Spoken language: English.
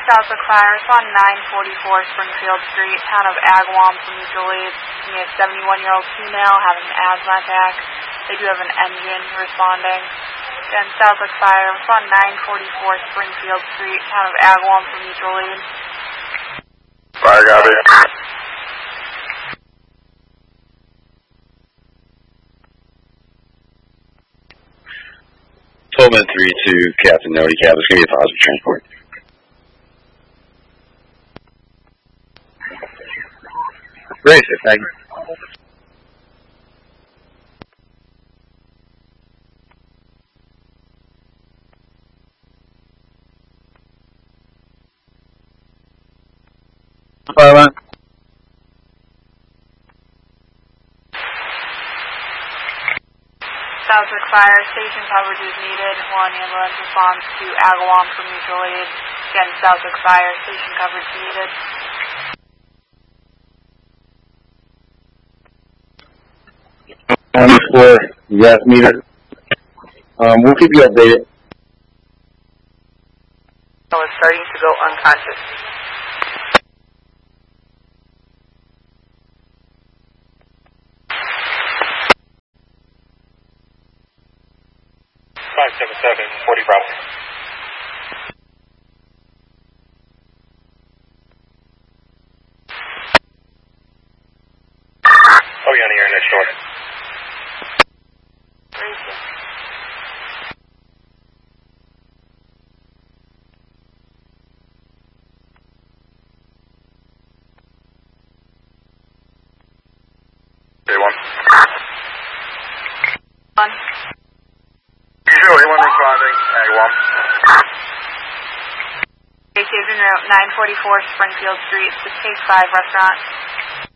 Southwick Fire, respond 944 Springfield Street, town of Agawam for mutual aid. We have a 71-year-old female having an asthma attack. They do have an engine responding. Again, Southwick Fire, respond 944 Springfield Street, town of Agawam for mutual aid. Fire, copy. 12-3 to Captain Nody Cab. It's going to be a positive transport. Race it, thank you. Fire line. Southwick Fire, station coverage is needed. One ambulance responds to Agawam for mutual aid. Again, Southwick Fire, station coverage needed. For gas meter. We'll keep you updated. I was starting to go unconscious. Five 40 Bravo. Oh, you're on the air next door. Day one. Usual, A1 responding. A1. Station route 944 Springfield Street, 685 restaurant.